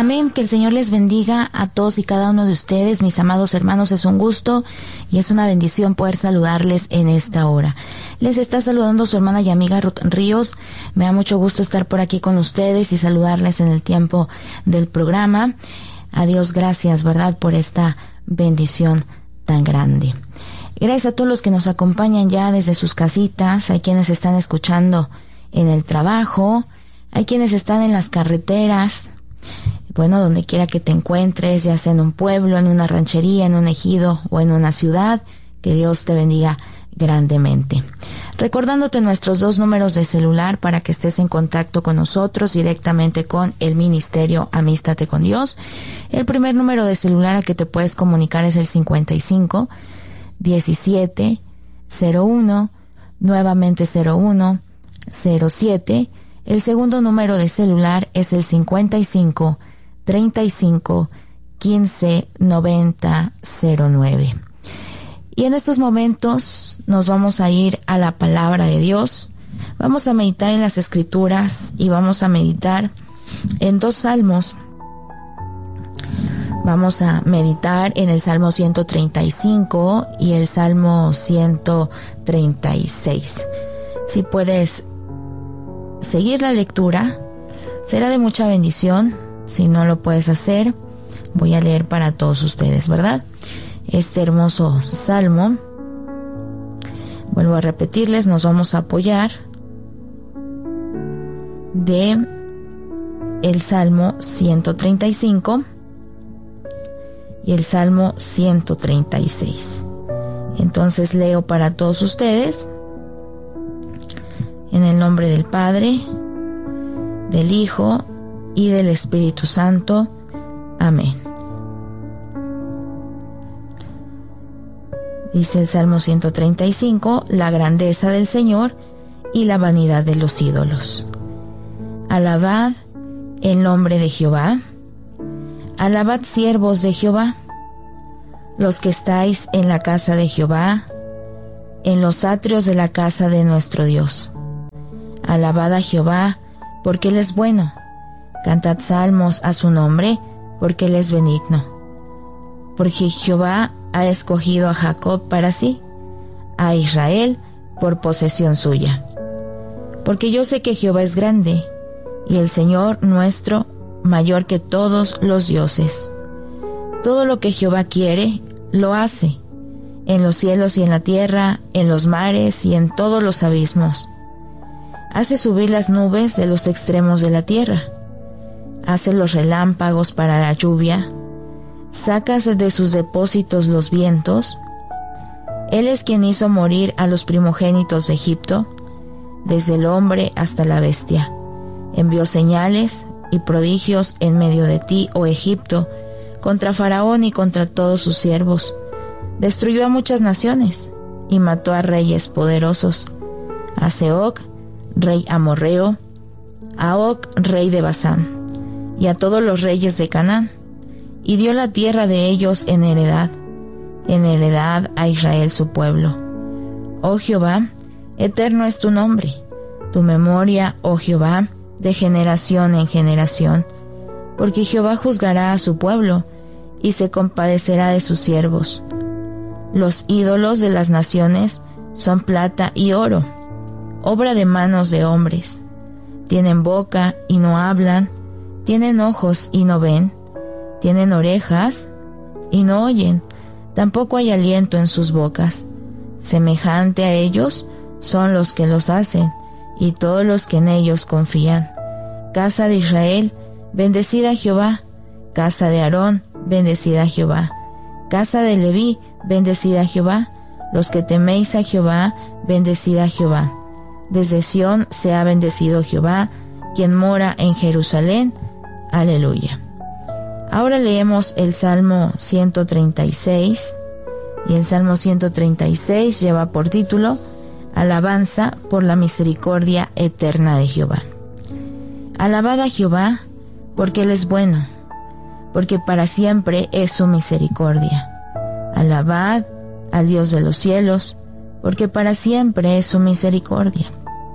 Amén, que el Señor les bendiga a todos y cada uno de ustedes, mis amados hermanos. Es un gusto y es una bendición poder saludarles en esta hora. Les está saludando su hermana y amiga Ruth Ríos. Me da mucho gusto estar por aquí con ustedes y saludarles en el tiempo del programa. A Dios gracias, ¿verdad?, por esta bendición tan grande. Gracias a todos los que nos acompañan ya desde sus casitas, hay quienes están escuchando en el trabajo, hay quienes están en las carreteras. Bueno, donde quiera que te encuentres, ya sea en un pueblo, en una ranchería, en un ejido o en una ciudad, que Dios te bendiga grandemente. Recordándote nuestros 2 números de celular para que estés en contacto con nosotros directamente con el Ministerio Amístate con Dios. El primer número de celular al que te puedes comunicar es el 55 17 01, nuevamente 01 07. El segundo número de celular es el 55 35 15 90 09. Y en estos momentos nos vamos a ir a la palabra de Dios. Vamos a meditar en las Escrituras y vamos a meditar en 2 salmos. Vamos a meditar en el Salmo 135 y el Salmo 136. Si puedes seguir la lectura, será de mucha bendición. Si no lo puedes hacer, voy a leer para todos ustedes, ¿verdad? Este hermoso salmo, vuelvo a repetirles, nos vamos a apoyar de el Salmo 135 y el Salmo 136. Entonces leo para todos ustedes, en el nombre del Padre, del Hijo y del Espíritu Santo. Amén. Dice el Salmo 135, la grandeza del Señor y la vanidad de los ídolos. Alabad el nombre de Jehová. Alabad siervos de Jehová, los que estáis en la casa de Jehová, en los atrios de la casa de nuestro Dios. Alabad a Jehová, porque Él es bueno. Cantad salmos a su nombre, porque Él es benigno. Porque Jehová ha escogido a Jacob para sí, a Israel por posesión suya. Porque yo sé que Jehová es grande, y el Señor nuestro mayor que todos los dioses. Todo lo que Jehová quiere, lo hace, en los cielos y en la tierra, en los mares y en todos los abismos. Hace subir las nubes de los extremos de la tierra. Hace los relámpagos para la lluvia. Saca de sus depósitos los vientos. Él es quien hizo morir a los primogénitos de Egipto, desde el hombre hasta la bestia. Envió señales y prodigios en medio de ti, oh Egipto, contra Faraón y contra todos sus siervos. Destruyó a muchas naciones y mató a reyes poderosos, a Seoc, rey amorreo, a Og, rey de Basán, y a todos los reyes de Canaán, y dio la tierra de ellos en heredad a Israel su pueblo. Oh Jehová, eterno es tu nombre, tu memoria, oh Jehová, de generación en generación, porque Jehová juzgará a su pueblo y se compadecerá de sus siervos. Los ídolos de las naciones son plata y oro, obra de manos de hombres. Tienen boca y no hablan, tienen ojos y no ven, tienen orejas y no oyen, tampoco hay aliento en sus bocas. Semejante a ellos son los que los hacen, y todos los que en ellos confían. Casa de Israel, bendecida a Jehová. Casa de Aarón, bendecida a Jehová. Casa de Leví, bendecida a Jehová. Los que teméis a Jehová, bendecida a Jehová. Desde Sión se ha bendecido Jehová, quien mora en Jerusalén. Aleluya. Ahora leemos el Salmo 136, y el Salmo 136 lleva por título Alabanza por la misericordia eterna de Jehová. Alabad a Jehová, porque Él es bueno, porque para siempre es su misericordia. Alabad al Dios de los cielos, porque para siempre es su misericordia.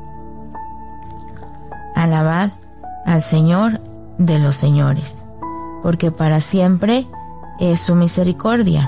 Alabad al Señor de los señores, porque para siempre es su misericordia.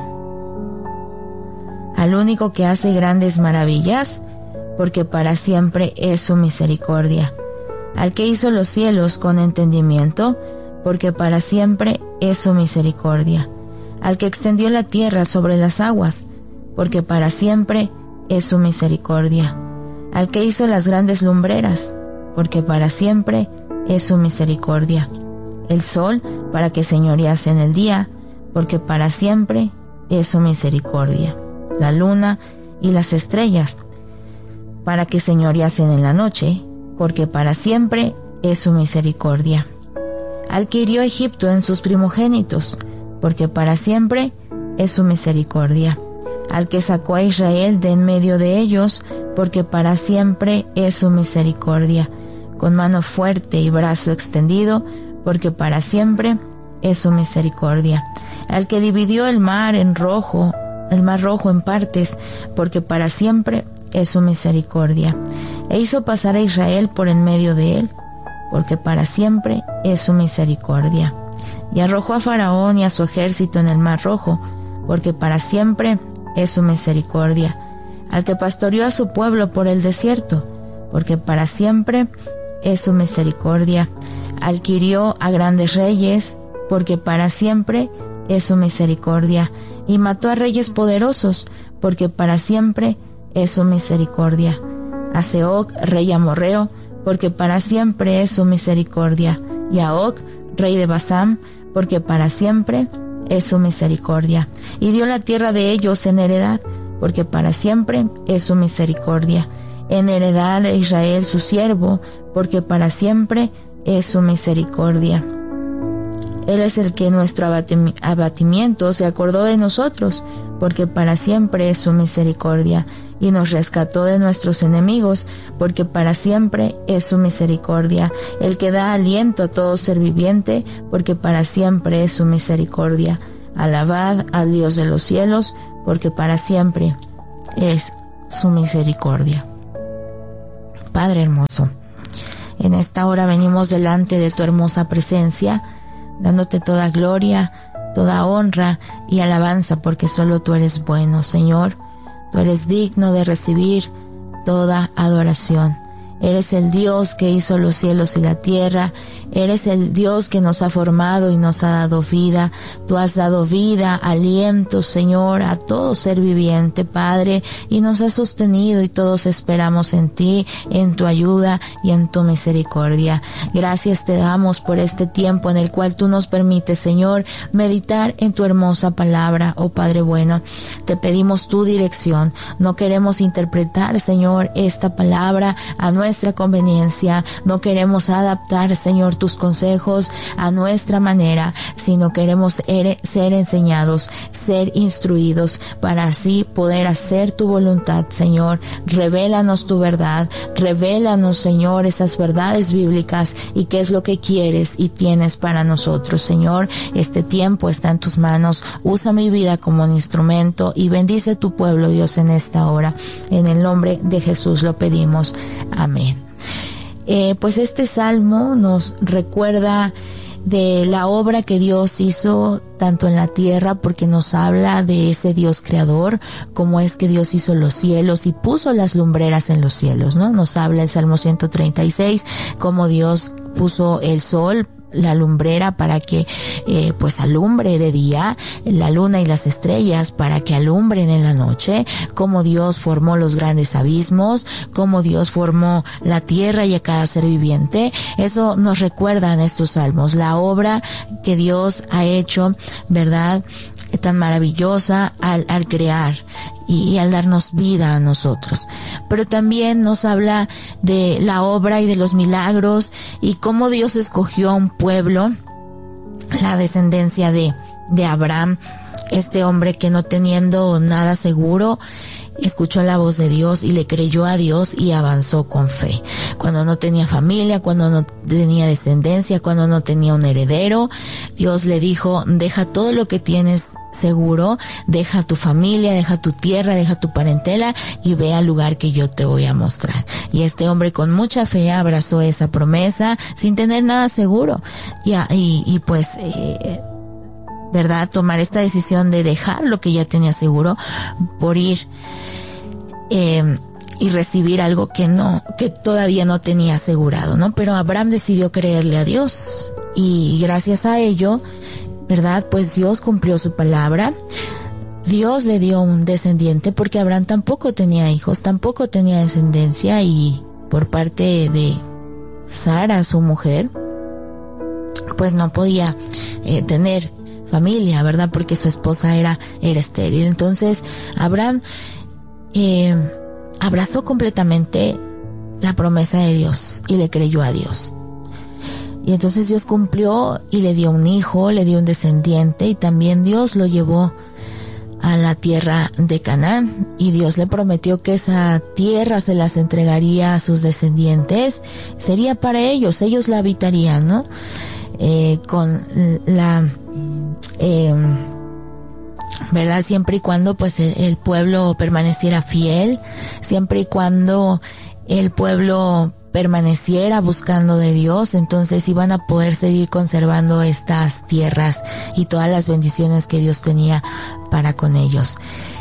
Al único que hace grandes maravillas, porque para siempre es su misericordia. Al que hizo los cielos con entendimiento, porque para siempre es su misericordia. Al que extendió la tierra sobre las aguas, porque para siempre es su misericordia. Al que hizo las grandes lumbreras, porque para siempre es su misericordia. El sol para que señorease en el día, porque para siempre es su misericordia. La luna y las estrellas para que señoreasen en la noche, porque para siempre es su misericordia. Al que hirió a Egipto en sus primogénitos, porque para siempre es su misericordia. Al que sacó a Israel de en medio de ellos, porque para siempre es su misericordia. Con mano fuerte y brazo extendido, porque para siempre es su misericordia. Al que dividió el mar rojo en partes, porque para siempre es su misericordia. E hizo pasar a Israel por en medio de él, porque para siempre es su misericordia. Y arrojó a Faraón y a su ejército en el mar rojo, porque para siempre es su misericordia. Al que pastoreó a su pueblo por el desierto, porque para siempre es su misericordia. Al que hirió a grandes reyes, porque para siempre es su misericordia. Y mató a reyes poderosos, porque para siempre es su misericordia. A Seoc, rey amorreo, porque para siempre es su misericordia. Y a Og, rey de Basán, porque para siempre es su misericordia. Y dio la tierra de ellos en heredad, porque para siempre es su misericordia. En heredad a Israel su siervo, porque para siempre es su misericordia. Él es el que en nuestro abatimiento se acordó de nosotros, porque para siempre es su misericordia, y nos rescató de nuestros enemigos, porque para siempre es su misericordia. El que da aliento a todo ser viviente, porque para siempre es su misericordia. Alabad al Dios de los cielos, porque para siempre es su misericordia. Padre hermoso, en esta hora venimos delante de tu hermosa presencia, dándote toda gloria, toda honra y alabanza, porque solo tú eres bueno, Señor. Tú eres digno de recibir toda adoración. Eres el Dios que hizo los cielos y la tierra. Eres el Dios que nos ha formado y nos ha dado vida. Tú has dado vida, aliento, Señor, a todo ser viviente, Padre, y nos has sostenido, y todos esperamos en ti, en tu ayuda y en tu misericordia. Gracias te damos por este tiempo en el cual tú nos permites, Señor, meditar en tu hermosa palabra, oh Padre bueno. Te pedimos tu dirección. No queremos interpretar, Señor, esta palabra a nuestra conveniencia. No queremos adaptar, Señor, tus consejos a nuestra manera, sino queremos ser enseñados, ser instruidos, para así poder hacer tu voluntad, Señor. Revélanos tu verdad, revélanos, Señor, esas verdades bíblicas y qué es lo que quieres y tienes para nosotros, Señor. Este tiempo está en tus manos. Usa mi vida como un instrumento y bendice tu pueblo, Dios, en esta hora. En el nombre de Jesús lo pedimos. Amén. Pues este salmo nos recuerda de la obra que Dios hizo tanto en la tierra, porque nos habla de ese Dios creador, como es que Dios hizo los cielos y puso las lumbreras en los cielos, ¿no? Nos habla el Salmo 136, como Dios puso el sol, la lumbrera, para que pues alumbre de día, la luna y las estrellas para que alumbren en la noche, como Dios formó los grandes abismos, como Dios formó la tierra y a cada ser viviente. Eso nos recuerdan estos salmos, la obra que Dios ha hecho, ¿verdad?, tan maravillosa al crear y al darnos vida a nosotros. Pero también nos habla de la obra y de los milagros y cómo Dios escogió a un pueblo, la descendencia de Abraham, este hombre que, no teniendo nada seguro, escuchó la voz de Dios y le creyó a Dios y avanzó con fe. Cuando no tenía familia, cuando no tenía descendencia, cuando no tenía un heredero, Dios le dijo, deja todo lo que tienes seguro, deja tu familia, deja tu tierra, deja tu parentela y ve al lugar que yo te voy a mostrar. Y este hombre con mucha fe abrazó esa promesa sin tener nada seguro. Y pues, ¿verdad? Tomar esta decisión de dejar lo que ya tenía seguro por ir y recibir algo que todavía no tenía asegurado, ¿no? Pero Abraham decidió creerle a Dios y gracias a ello, ¿verdad? Pues Dios cumplió su palabra. Dios le dio un descendiente porque Abraham tampoco tenía hijos, tampoco tenía descendencia y por parte de Sara, su mujer, pues no podía tener familia, ¿verdad? Porque su esposa era estéril. Entonces Abraham abrazó completamente la promesa de Dios y le creyó a Dios. Y entonces Dios cumplió y le dio un hijo, le dio un descendiente y también Dios lo llevó a la tierra de Canaán y Dios le prometió que esa tierra se las entregaría a sus descendientes, sería para ellos la habitarían, ¿no? Con la ¿verdad? Siempre y cuando pues el pueblo permaneciera fiel, siempre y cuando el pueblo permaneciera buscando de Dios, entonces iban a poder seguir conservando estas tierras y todas las bendiciones que Dios tenía para con ellos.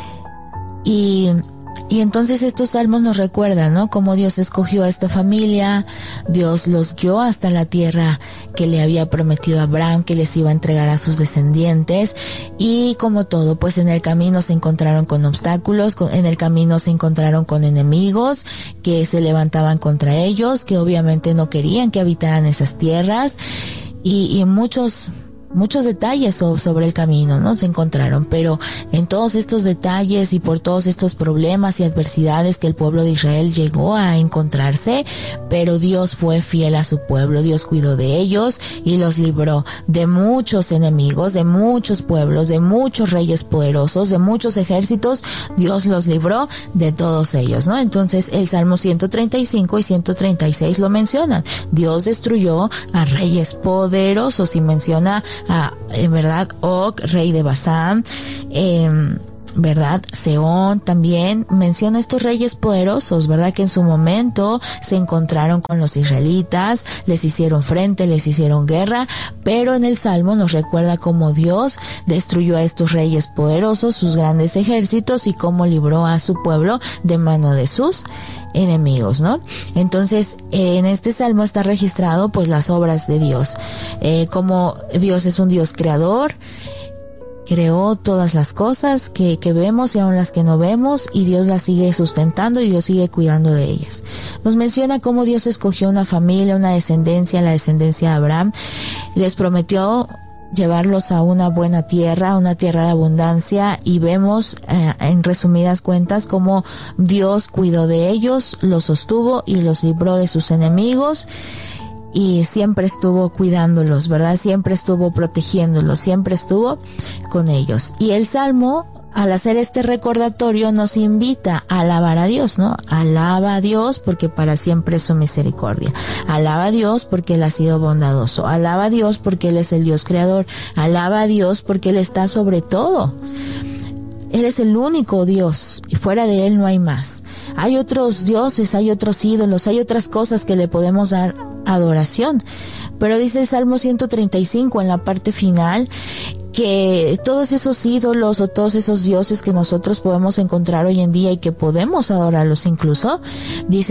Y entonces estos salmos nos recuerdan, ¿no? Cómo Dios escogió a esta familia, Dios los guió hasta la tierra que le había prometido a Abraham, que les iba a entregar a sus descendientes, y como todo, pues en el camino se encontraron con obstáculos, en el camino se encontraron con enemigos que se levantaban contra ellos, que obviamente no querían que habitaran esas tierras, y muchos detalles sobre el camino, ¿no? Se encontraron, pero en todos estos detalles y por todos estos problemas y adversidades que el pueblo de Israel llegó a encontrarse, pero Dios fue fiel a su pueblo, Dios cuidó de ellos y los libró de muchos enemigos, de muchos pueblos, de muchos reyes poderosos, de muchos ejércitos, Dios los libró de todos ellos, ¿no? Entonces el Salmo 135 y 136 lo mencionan. Dios destruyó a reyes poderosos y menciona en verdad Og, rey de Basán, ¿verdad? Seón también menciona estos reyes poderosos, ¿verdad? Que en su momento se encontraron con los israelitas, les hicieron frente, les hicieron guerra, pero en el Salmo nos recuerda cómo Dios destruyó a estos reyes poderosos, sus grandes ejércitos y cómo libró a su pueblo de mano de sus enemigos, ¿no? Entonces, en este salmo está registrado pues las obras de Dios, como Dios es un Dios creador, creó todas las cosas que vemos y aún las que no vemos, y Dios las sigue sustentando y Dios sigue cuidando de ellas. Nos menciona cómo Dios escogió una familia, una descendencia, la descendencia de Abraham, les prometió llevarlos a una buena tierra, una tierra de abundancia, y vemos en resumidas cuentas cómo Dios cuidó de ellos, los sostuvo y los libró de sus enemigos, y siempre estuvo cuidándolos, ¿verdad? Siempre estuvo protegiéndolos, siempre estuvo con ellos. Y el Salmo, al hacer este recordatorio, nos invita a alabar a Dios, ¿no? Alaba a Dios porque para siempre es su misericordia. Alaba a Dios porque Él ha sido bondadoso. Alaba a Dios porque Él es el Dios creador. Alaba a Dios porque Él está sobre todo. Él es el único Dios y fuera de Él no hay más. Hay otros dioses, hay otros ídolos, hay otras cosas que le podemos dar adoración. Pero dice el Salmo 135 en la parte final que todos esos ídolos o todos esos dioses que nosotros podemos encontrar hoy en día y que podemos adorarlos incluso, dice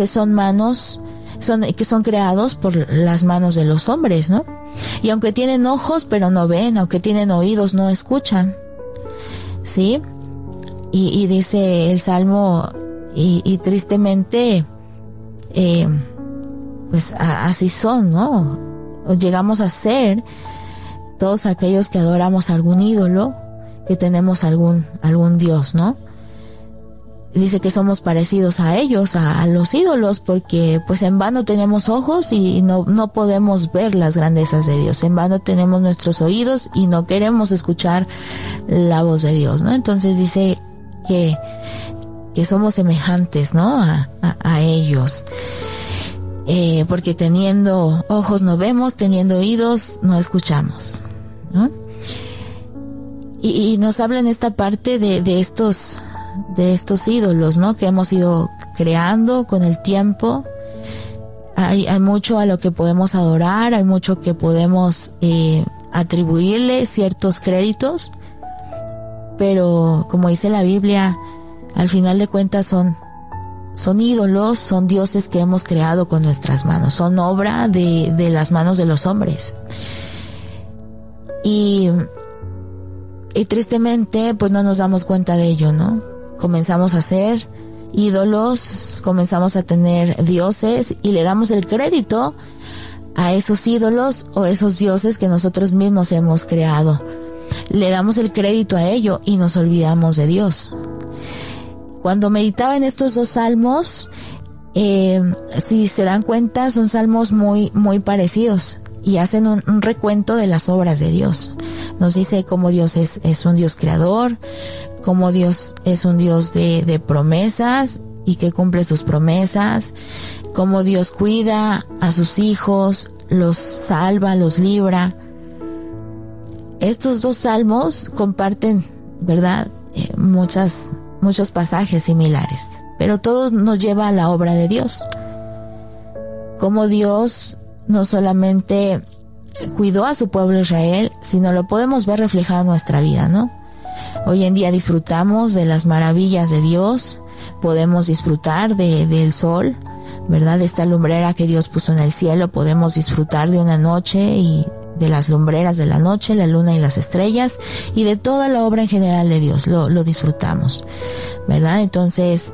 que son creados por las manos de los hombres, ¿no? Y aunque tienen ojos pero no ven, aunque tienen oídos no escuchan, ¿sí? Y dice el Salmo, y tristemente, pues así son, ¿no? O llegamos a ser todos aquellos que adoramos algún ídolo, que tenemos algún Dios, ¿no? Dice que somos parecidos a ellos, a los ídolos, porque pues en vano tenemos ojos y no podemos ver las grandezas de Dios. En vano tenemos nuestros oídos y no queremos escuchar la voz de Dios, ¿no? Entonces dice que somos semejantes, ¿no? A ellos. Porque teniendo ojos no vemos, teniendo oídos no escuchamos, ¿no? Y nos habla en esta parte de estos ídolos, ¿no? Que hemos ido creando con el tiempo. Hay mucho a lo que podemos adorar, hay mucho que podemos atribuirle ciertos créditos, pero como dice la Biblia, al final de cuentas son ídolos, son dioses que hemos creado con nuestras manos, son obra de las manos de los hombres. Y tristemente, pues no nos damos cuenta de ello, ¿no? Comenzamos a ser ídolos, comenzamos a tener dioses y le damos el crédito a esos ídolos o esos dioses que nosotros mismos hemos creado. Le damos el crédito a ello y nos olvidamos de Dios. Cuando meditaba en estos dos salmos, si se dan cuenta, son salmos muy, muy parecidos y hacen un recuento de las obras de Dios. Nos dice cómo Dios es un Dios creador, cómo Dios es un Dios de promesas y que cumple sus promesas, cómo Dios cuida a sus hijos, los salva, los libra. Estos dos salmos comparten, ¿verdad? Muchos pasajes similares, pero todo nos lleva a la obra de Dios. Cómo Dios no solamente cuidó a su pueblo Israel, sino lo podemos ver reflejado en nuestra vida, ¿no? Hoy en día disfrutamos de las maravillas de Dios, podemos disfrutar del sol, ¿verdad? De esta lumbrera que Dios puso en el cielo, podemos disfrutar de una noche y de las lumbreras de la noche, la luna y las estrellas, y de toda la obra en general de Dios, lo disfrutamos, ¿verdad? Entonces,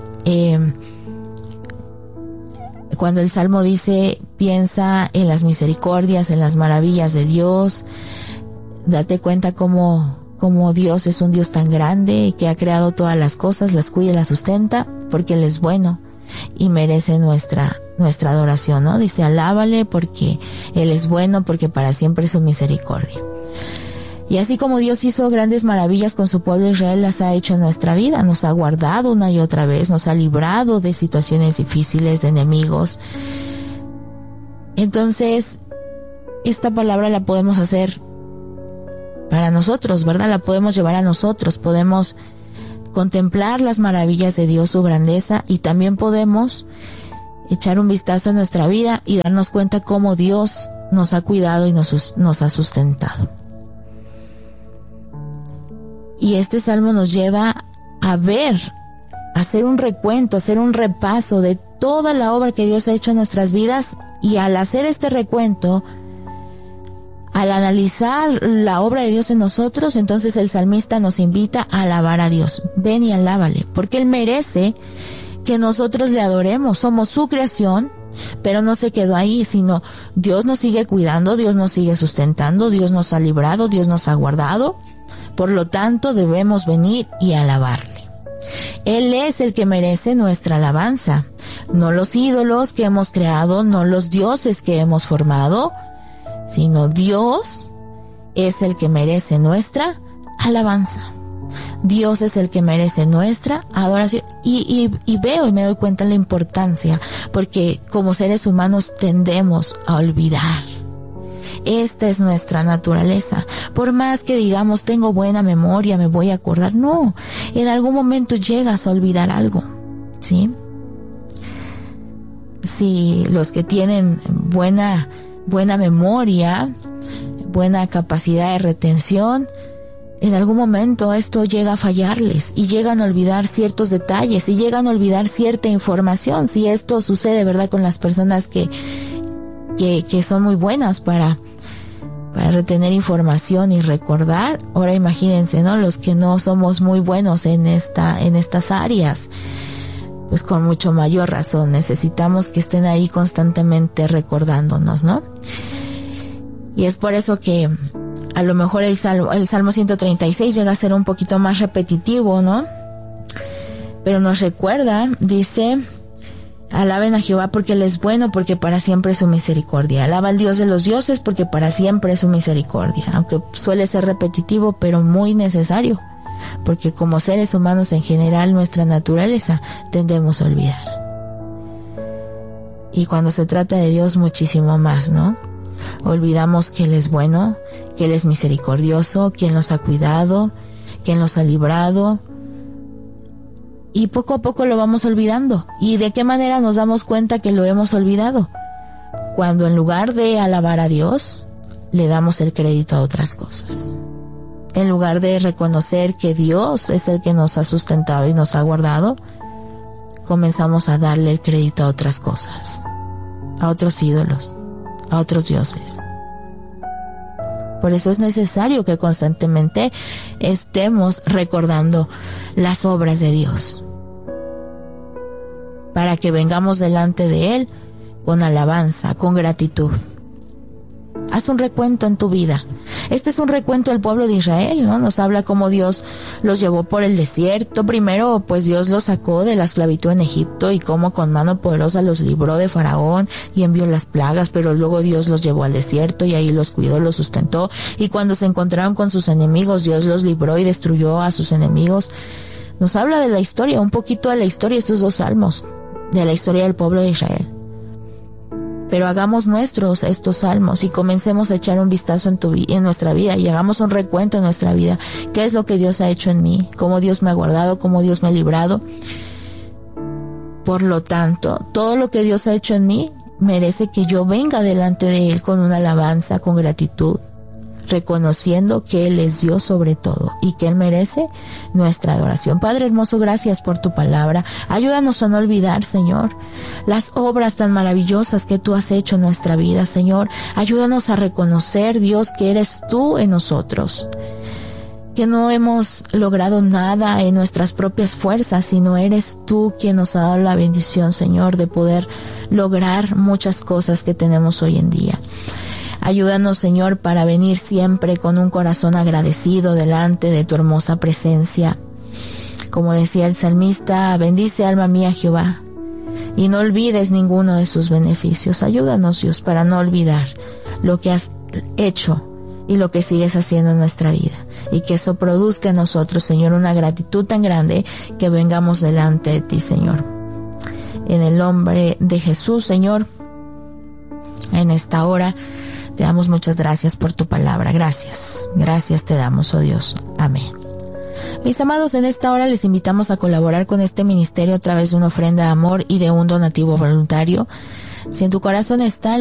cuando el Salmo dice, piensa en las misericordias, en las maravillas de Dios, date cuenta cómo Dios es un Dios tan grande que ha creado todas las cosas, las cuida y las sustenta, porque Él es bueno y merece nuestra adoración, ¿no? Dice, alábale porque Él es bueno, porque para siempre es su misericordia. Y así como Dios hizo grandes maravillas con su pueblo Israel, las ha hecho en nuestra vida, nos ha guardado una y otra vez, nos ha librado de situaciones difíciles, de enemigos. Entonces, esta palabra la podemos hacer para nosotros, ¿verdad? La podemos llevar a nosotros, podemos contemplar las maravillas de Dios, su grandeza, y también podemos echar un vistazo a nuestra vida y darnos cuenta cómo Dios nos ha cuidado y nos ha sustentado. Y este salmo nos lleva a ver, a hacer un recuento, a hacer un repaso de toda la obra que Dios ha hecho en nuestras vidas, y al hacer este recuento, al analizar la obra de Dios en nosotros, entonces el salmista nos invita a alabar a Dios. Ven y alábale, porque Él merece que nosotros le adoremos. Somos su creación, pero no se quedó ahí, sino Dios nos sigue cuidando, Dios nos sigue sustentando, Dios nos ha librado, Dios nos ha guardado. Por lo tanto, debemos venir y alabarle. Él es el que merece nuestra alabanza, no los ídolos que hemos creado, no los dioses que hemos formado, sino Dios es el que merece nuestra alabanza. Dios es el que merece nuestra adoración. Y veo y me doy cuenta de la importancia, porque como seres humanos tendemos a olvidar. Esta es nuestra naturaleza. Por más que digamos, tengo buena memoria, me voy a acordar, no, en algún momento llegas a olvidar algo, ¿sí? Si los que tienen buena memoria, buena capacidad de retención, en algún momento esto llega a fallarles y llegan a olvidar ciertos detalles y llegan a olvidar cierta información. Si esto sucede, ¿verdad?, con las personas que son muy buenas para retener información y recordar, ahora imagínense, ¿no?, los que no somos muy buenos en estas áreas, pues con mucho mayor razón necesitamos que estén ahí constantemente recordándonos, ¿no? Y es por eso que a lo mejor el Salmo 136 llega a ser un poquito más repetitivo, ¿no? Pero nos recuerda, dice, alaben a Jehová porque Él es bueno, porque para siempre es su misericordia. Alaba al Dios de los dioses porque para siempre es su misericordia. Aunque suele ser repetitivo, pero muy necesario. porque como seres humanos en general, nuestra naturaleza tendemos a olvidar. Y cuando se trata de Dios, muchísimo más, ¿no? Olvidamos que Él es bueno, que Él es misericordioso, quien nos ha cuidado, quien nos ha librado. Y poco a poco lo vamos olvidando. ¿Y de qué manera nos damos cuenta que lo hemos olvidado? Cuando en lugar de alabar a Dios, le damos el crédito a otras cosas. En lugar de reconocer que Dios es el que nos ha sustentado y nos ha guardado, comenzamos a darle el crédito a otras cosas, a otros ídolos, a otros dioses. Por eso es necesario que constantemente estemos recordando las obras de Dios, para que vengamos delante de Él con alabanza, con gratitud. Haz un recuento en tu vida. Este es un recuento del pueblo de Israel, ¿no? Nos habla cómo Dios los llevó por el desierto. Primero, pues Dios los sacó de la esclavitud en Egipto y cómo con mano poderosa los libró de Faraón y envió las plagas, pero luego Dios los llevó al desierto y ahí los cuidó, los sustentó. Y cuando se encontraron con sus enemigos, Dios los libró y destruyó a sus enemigos. Nos habla de la historia, un poquito de la historia, estos dos salmos, de la historia del pueblo de Israel. Pero hagamos nuestros estos salmos y comencemos a echar un vistazo en nuestra vida y hagamos un recuento en nuestra vida. ¿Qué es lo que Dios ha hecho en mí? ¿Cómo Dios me ha guardado? ¿Cómo Dios me ha librado? Por lo tanto, todo lo que Dios ha hecho en mí merece que yo venga delante de Él con una alabanza, con gratitud, reconociendo que Él es Dios sobre todo y que Él merece nuestra adoración. Padre hermoso, gracias por tu palabra. Ayúdanos a no olvidar, Señor, las obras tan maravillosas que tú has hecho en nuestra vida, Señor. Ayúdanos a reconocer, Dios, que eres tú en nosotros, que no hemos logrado nada en nuestras propias fuerzas, sino eres tú quien nos ha dado la bendición, Señor, de poder lograr muchas cosas que tenemos hoy en día. Ayúdanos, Señor, para venir siempre con un corazón agradecido delante de tu hermosa presencia. Como decía el salmista, bendice alma mía Jehová, y no olvides ninguno de sus beneficios. Ayúdanos, Dios, para no olvidar lo que has hecho y lo que sigues haciendo en nuestra vida. Y que eso produzca en nosotros, Señor, una gratitud tan grande que vengamos delante de ti, Señor. En el nombre de Jesús, Señor, en esta hora, te damos muchas gracias por tu palabra. Gracias. Gracias te damos, oh Dios. Amén. Mis amados, en esta hora les invitamos a colaborar con este ministerio a través de una ofrenda de amor y de un donativo voluntario. Si en tu corazón está el